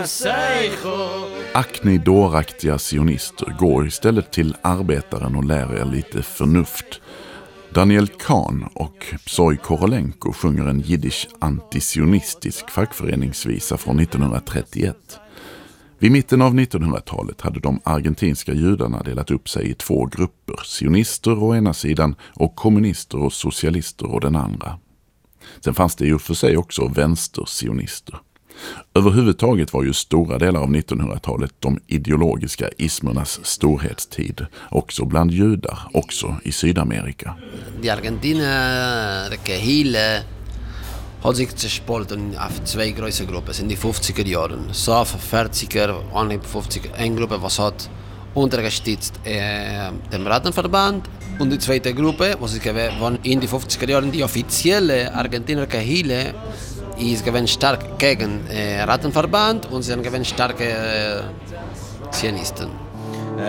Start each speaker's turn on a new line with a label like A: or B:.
A: Akni-dåraktiga sionister går istället till arbetaren och lär er lite förnuft. Daniel Kahn och Psoi Korolenko sjunger en jiddisch antisionistisk fackföreningsvisa från 1931. Vid mitten av 1900-talet hade de argentinska judarna delat upp sig i två grupper, sionister å ena sidan och kommunister och socialister å den andra. Sen fanns det ju för sig också vänstersionister. Överhuvudtaget var ju stora delar av 1900-talet de ideologiska ismernas storhetstid, också bland judar, också i Sydamerika.
B: Die Argentiner Kahile hat sich zerspalten auf zwei große Gruppen in die 50er Jahren. So auf 40er, und 50er, eine Gruppe, was hat untergestützt dem Rattenverband, und die zweite Gruppe, was ist gewesen, in die 50er Jahren die offizielle Argentiner Kahile ist gewesen stark gegen Rattenverband und sie sind gewesen starke Zionisten.